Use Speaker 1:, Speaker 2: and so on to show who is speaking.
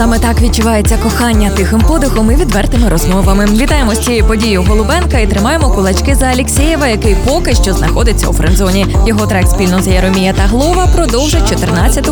Speaker 1: Саме так відчувається кохання тихим подихом і відвертими розмовами. Вітаємо з цією подією Голубенка і тримаємо кулачки за Алєксєєва, який поки що знаходиться у френдзоні. Його трек спільно з Яромія та Глова продовжить 14